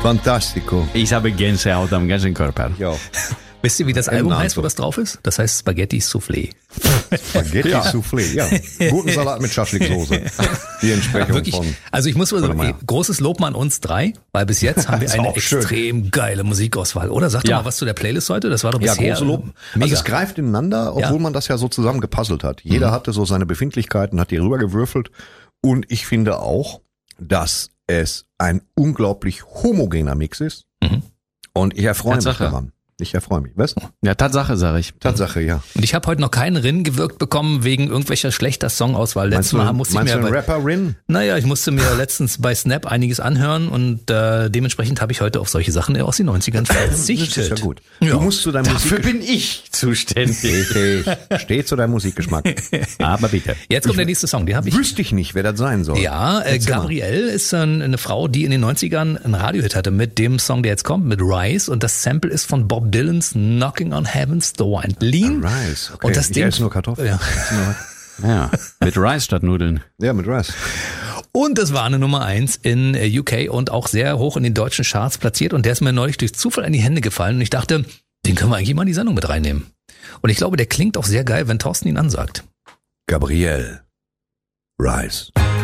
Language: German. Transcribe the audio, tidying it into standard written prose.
Fantastico. Ich habe Gänsehaut am ganzen Körper. Ja. Wisst ihr, wie das Album heißt, wo das drauf ist? Das heißt Spaghetti Soufflé. Spaghetti Soufflé, ja. Guten Salat mit Schaschliksoße. Die Entsprechung Wirklich, von... also ich muss mal Warte mal. sagen, großes Lob mal an uns drei, weil bis jetzt haben wir Ist eine auch schön. extrem geile Musikauswahl, oder? Sag doch Ja. mal was zu der Playlist heute, das war doch Ja, bisher große Lob. mega. Also es greift ineinander, obwohl Ja. man das ja so zusammen gepuzzelt hat. Jeder hatte so seine Befindlichkeiten, hat die rübergewürfelt. Und ich finde auch, dass es ein unglaublich homogener Mix ist. Mhm. Und ich erfreue mich Tatsache. daran. Ich erfreue mich. Was? Ja, Tatsache, sage ich. Tatsache, ja. Und ich habe heute noch keinen Rin gewirkt bekommen wegen irgendwelcher schlechter Songauswahl. Letztes Mal musste ich meinst mir du einen Rapper Rin? Naja, ich musste mir letztens bei Snap einiges anhören und dementsprechend habe ich heute auf solche Sachen aus den 90ern verzichtet. Das ist ja gut. Ja. Du musst zu deinem Dafür Musikgeschmack. bin ich zuständig. Richtig. Steh zu deinem Musikgeschmack. Aber bitte. Jetzt kommt der nächste Song, den habe ich. Wüsste ich nicht, wer das sein soll. Ja, Gabrielle ist eine Frau, die in den 90ern einen Radiohit hatte mit dem Song, der jetzt kommt, mit Rise. Und das Sample ist von Bob Dylans Knocking on Heaven's Door. Und Lean. Rise, okay. Und das Ich Ding, esse nur Kartoffeln. Ja. Ja, mit Rice statt Nudeln. Ja, mit Rise. Und es war eine Nummer 1 in UK und auch sehr hoch in den deutschen Charts platziert. Und der ist mir neulich durch Zufall in die Hände gefallen. Und ich dachte, den können wir eigentlich mal in die Sendung mit reinnehmen. Und ich glaube, der klingt auch sehr geil, wenn Thorsten ihn ansagt. Gabrielle. Rise.